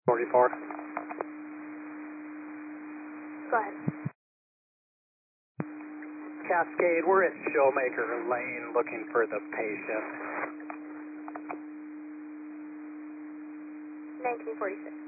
44. Go ahead. Cascade, we're at Showmaker Lane looking for the patient. 1946.